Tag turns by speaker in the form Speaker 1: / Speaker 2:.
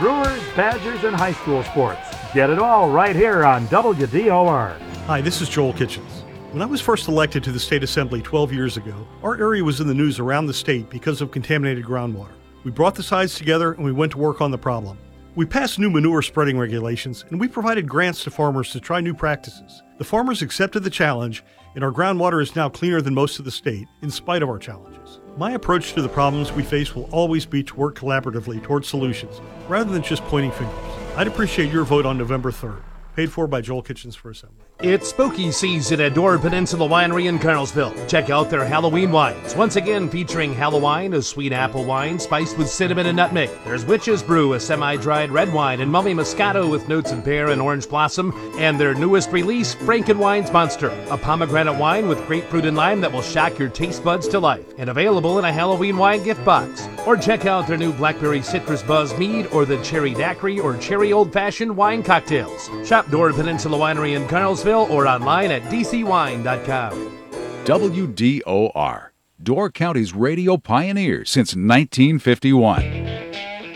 Speaker 1: Brewers, Badgers, and high school sports. Get it all right here on WDOR.
Speaker 2: Hi, this is Joel Kitchens. When I was first elected to the state assembly 12 years ago, our area was in the news around the state because of contaminated groundwater. We brought the sides together and we went to work on the problem. We passed new manure spreading regulations and we provided grants to farmers to try new practices. The farmers accepted the challenge and our groundwater is now cleaner than most of the state in spite of our challenges. My approach to the problems we face will always be to work collaboratively towards solutions rather than just pointing fingers. I'd appreciate your vote on November 3rd. Paid for by Joel Kitchens for Assembly.
Speaker 3: It's spooky season at Door Peninsula Winery in Carlsville. Check out their Halloween wines. Once again featuring Halloween, a sweet apple wine spiced with cinnamon and nutmeg. There's Witch's Brew, a semi-dried red wine, and Mummy Moscato with notes of pear and orange blossom. And their newest release, Frankenwine's Monster, a pomegranate wine with grapefruit and lime that will shock your taste buds to life. And available in a Halloween wine gift box. Or check out their new Blackberry Citrus Buzz Mead or the Cherry Daiquiri or Cherry Old Fashioned wine cocktails. Shop Door Peninsula Winery in Carlsville or online at dcwine.com.
Speaker 4: WDOR, Door County's radio pioneer since 1951.